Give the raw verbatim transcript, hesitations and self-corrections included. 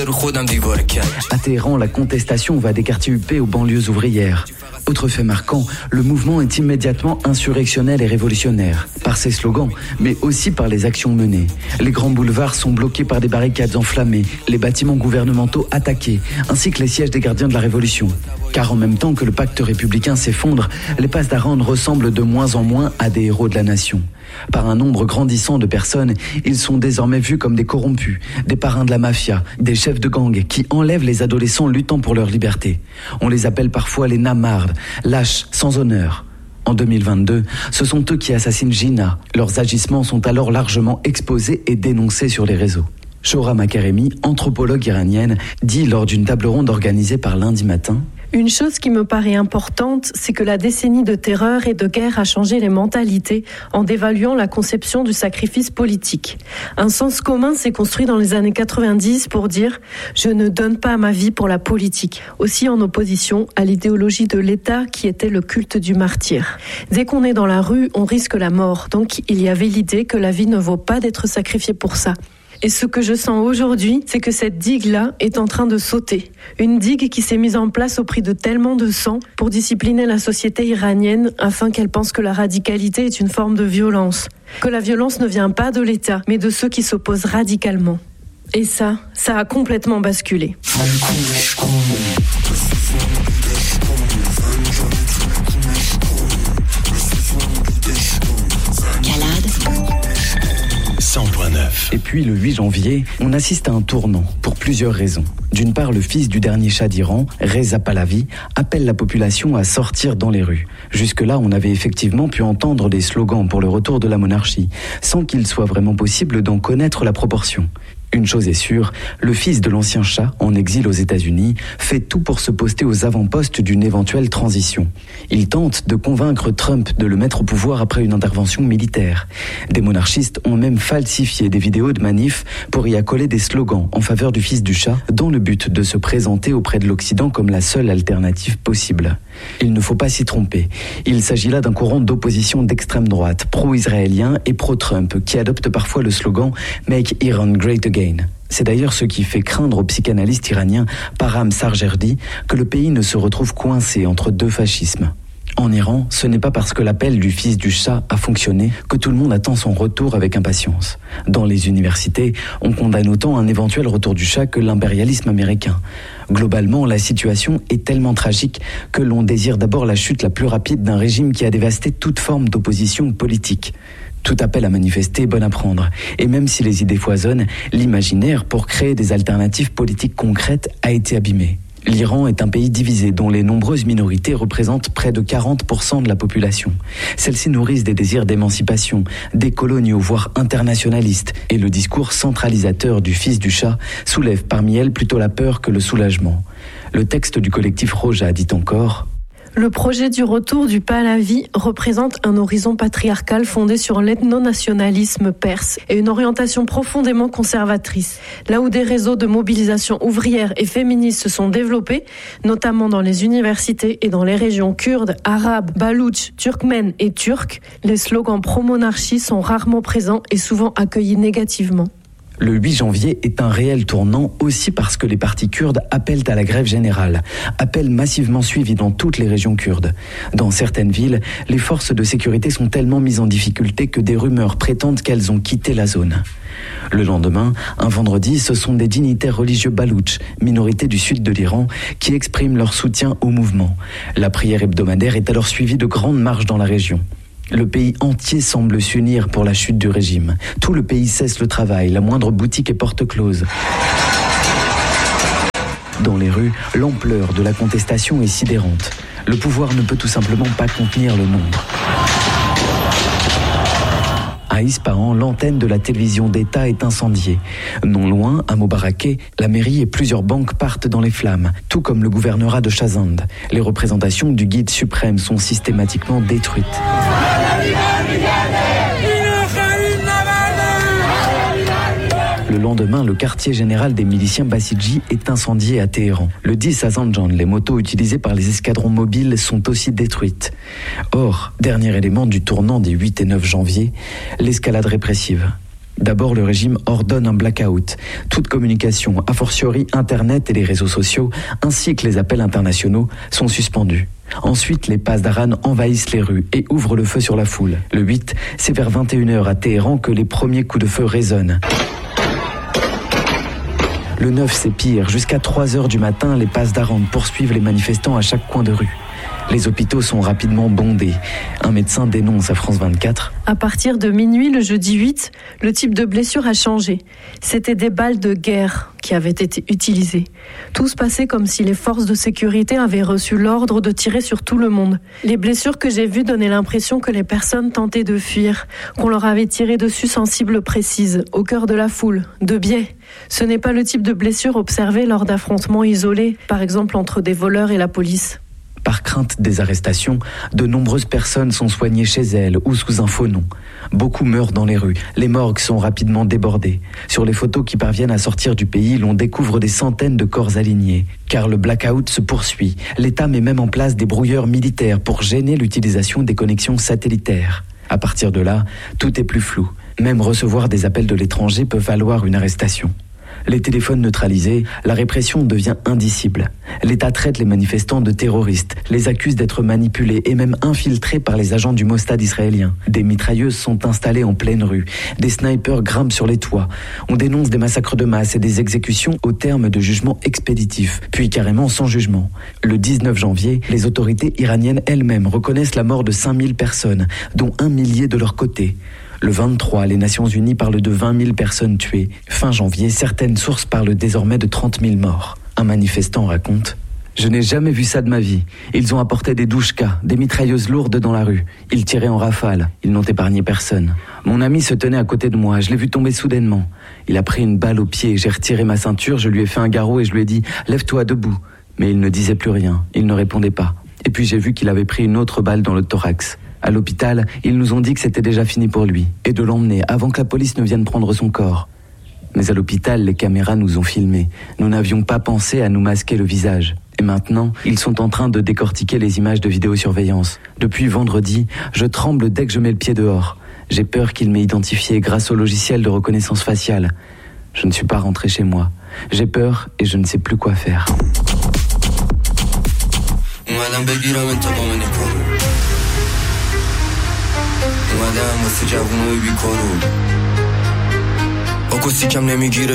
À Téhéran, la contestation va des quartiers huppés aux banlieues ouvrières. Autre fait marquant, le mouvement est immédiatement insurrectionnel et révolutionnaire, par ses slogans, mais aussi par les actions menées. Les grands boulevards sont bloqués par des barricades enflammées, les bâtiments gouvernementaux attaqués, ainsi que les sièges des gardiens de la Révolution. Car en même temps que le pacte républicain s'effondre, les Pasdaran ressemblent de moins en moins à des héros de la nation. Par un nombre grandissant de personnes, ils sont désormais vus comme des corrompus, des parrains de la mafia, des chefs de gang qui enlèvent les adolescents luttant pour leur liberté. On les appelle parfois les namards, lâches, sans honneur. En deux mille vingt-deux, ce sont eux qui assassinent Gina. Leurs agissements sont alors largement exposés et dénoncés sur les réseaux. Shohra Makaremi, anthropologue iranienne, dit lors d'une table ronde organisée par Lundi Matin: une chose qui me paraît importante, c'est que la décennie de terreur et de guerre a changé les mentalités en dévaluant la conception du sacrifice politique. Un sens commun s'est construit dans les années quatre-vingt-dix pour dire « je ne donne pas ma vie pour la politique », aussi en opposition à l'idéologie de l'État qui était le culte du martyr. Dès qu'on est dans la rue, on risque la mort, donc il y avait l'idée que la vie ne vaut pas d'être sacrifiée pour ça. Et ce que je sens aujourd'hui, c'est que cette digue-là est en train de sauter. Une digue qui s'est mise en place au prix de tellement de sang pour discipliner la société iranienne afin qu'elle pense que la radicalité est une forme de violence. Que la violence ne vient pas de l'État, mais de ceux qui s'opposent radicalement. Et ça, ça a complètement basculé. Et puis le huit janvier, on assiste à un tournant pour plusieurs raisons. D'une part, le fils du dernier Shah d'Iran, Reza Pahlavi, appelle la population à sortir dans les rues. Jusque-là, on avait effectivement pu entendre des slogans pour le retour de la monarchie, sans qu'il soit vraiment possible d'en connaître la proportion. Une chose est sûre, le fils de l'ancien Shah, en exil aux États-Unis, fait tout pour se poster aux avant-postes d'une éventuelle transition. Il tente de convaincre Trump de le mettre au pouvoir après une intervention militaire. Des monarchistes ont même falsifié des vidéos de manifs pour y accoler des slogans en faveur du fils du Shah, dans le but de se présenter auprès de l'Occident comme la seule alternative possible. Il ne faut pas s'y tromper. Il s'agit là d'un courant d'opposition d'extrême droite, pro-israélien et pro-Trump, qui adopte parfois le slogan « Make Iran Great Again ». C'est d'ailleurs ce qui fait craindre au psychanalyste iranien Param Sargerdi que le pays ne se retrouve coincé entre deux fascismes. En Iran, ce n'est pas parce que l'appel du fils du Shah a fonctionné que tout le monde attend son retour avec impatience. Dans les universités, on condamne autant un éventuel retour du Shah que l'impérialisme américain. Globalement, la situation est tellement tragique que l'on désire d'abord la chute la plus rapide d'un régime qui a dévasté toute forme d'opposition politique. Tout appel à manifester est bon à prendre. Et même si les idées foisonnent, l'imaginaire pour créer des alternatives politiques concrètes a été abîmé. L'Iran est un pays divisé dont les nombreuses minorités représentent près de quarante pour cent de la population. Celles-ci nourrissent des désirs d'émancipation, décoloniaux voire internationalistes, et le discours centralisateur du fils du Shah soulève parmi elles plutôt la peur que le soulagement. Le texte du collectif Roja dit encore: le projet du retour du Pahlavi représente un horizon patriarcal fondé sur l'ethno-nationalisme perse et une orientation profondément conservatrice. Là où des réseaux de mobilisation ouvrière et féministe se sont développés, notamment dans les universités et dans les régions kurdes, arabes, baloutches, turkmènes et turcs, les slogans pro-monarchie sont rarement présents et souvent accueillis négativement. Le huit janvier est un réel tournant aussi parce que les partis kurdes appellent à la grève générale, appel massivement suivi dans toutes les régions kurdes. Dans certaines villes, les forces de sécurité sont tellement mises en difficulté que des rumeurs prétendent qu'elles ont quitté la zone. Le lendemain, un vendredi, ce sont des dignitaires religieux baloutches, minorité du sud de l'Iran, qui expriment leur soutien au mouvement. La prière hebdomadaire est alors suivie de grandes marches dans la région. Le pays entier semble s'unir pour la chute du régime. Tout le pays cesse le travail, la moindre boutique est porte close. Dans les rues, l'ampleur de la contestation est sidérante. Le pouvoir ne peut tout simplement pas contenir le nombre. À Ispahan, l'antenne de la télévision d'État est incendiée. Non loin, à Mobaraké, la mairie et plusieurs banques partent dans les flammes, tout comme le gouvernorat de Shahzand. Les représentations du guide suprême sont systématiquement détruites. Le lendemain, le quartier général des miliciens Basiji est incendié à Téhéran. Le dix à Zanjan, les motos utilisées par les escadrons mobiles sont aussi détruites. Or, dernier élément du tournant des huit et neuf janvier, l'escalade répressive. D'abord, le régime ordonne un blackout. Toute communication, a fortiori Internet et les réseaux sociaux, ainsi que les appels internationaux, sont suspendus. Ensuite, les Pasdaran envahissent les rues et ouvrent le feu sur la foule. Le huit, c'est vers vingt et une heures à Téhéran que les premiers coups de feu résonnent. Le neuf, c'est pire. Jusqu'à trois heures du matin, les Pasdaran poursuivent les manifestants à chaque coin de rue. Les hôpitaux sont rapidement bondés. Un médecin dénonce à France vingt-quatre. À partir de minuit, le jeudi huit, le type de blessure a changé. C'était des balles de guerre qui avaient été utilisées. Tout se passait comme si les forces de sécurité avaient reçu l'ordre de tirer sur tout le monde. Les blessures que j'ai vues donnaient l'impression que les personnes tentaient de fuir, qu'on leur avait tiré dessus sans cible précise, au cœur de la foule, de biais. Ce n'est pas le type de blessure observée lors d'affrontements isolés, par exemple entre des voleurs et la police. Par crainte des arrestations, de nombreuses personnes sont soignées chez elles ou sous un faux nom. Beaucoup meurent dans les rues. Les morgues sont rapidement débordées. Sur les photos qui parviennent à sortir du pays, l'on découvre des centaines de corps alignés. Car le blackout se poursuit. L'État met même en place des brouilleurs militaires pour gêner l'utilisation des connexions satellitaires. À partir de là, tout est plus flou. Même recevoir des appels de l'étranger peut valoir une arrestation. Les téléphones neutralisés, la répression devient indicible. L'État traite les manifestants de terroristes, les accuse d'être manipulés et même infiltrés par les agents du Mossad israélien. Des mitrailleuses sont installées en pleine rue. Des snipers grimpent sur les toits. On dénonce des massacres de masse et des exécutions au terme de jugements expéditifs, puis carrément sans jugement. Le dix-neuf janvier, les autorités iraniennes elles-mêmes reconnaissent la mort de cinq mille personnes, dont un millier de leur côté. Le vingt-trois, les Nations Unies parlent de vingt mille personnes tuées. Fin janvier, certaines sources parlent désormais de trente mille morts. Un manifestant raconte « Je n'ai jamais vu ça de ma vie. Ils ont apporté des douchkas, des mitrailleuses lourdes dans la rue. Ils tiraient en rafale. Ils n'ont épargné personne. Mon ami se tenait à côté de moi. Je l'ai vu tomber soudainement. Il a pris une balle au pied. J'ai retiré ma ceinture. Je lui ai fait un garrot et je lui ai dit « Lève-toi debout ». Mais il ne disait plus rien. Il ne répondait pas. Et puis j'ai vu qu'il avait pris une autre balle dans le thorax. À l'hôpital, ils nous ont dit que c'était déjà fini pour lui et de l'emmener avant que la police ne vienne prendre son corps. Mais à l'hôpital, les caméras nous ont filmés. Nous n'avions pas pensé à nous masquer le visage. Et maintenant, ils sont en train de décortiquer les images de vidéosurveillance. Depuis vendredi, je tremble dès que je mets le pied dehors. J'ai peur qu'il m'ait identifié grâce au logiciel de reconnaissance faciale. Je ne suis pas rentré chez moi. J'ai peur et je ne sais plus quoi faire. اومدم واسه جوونای بیکارو با کسی کم نمیگیره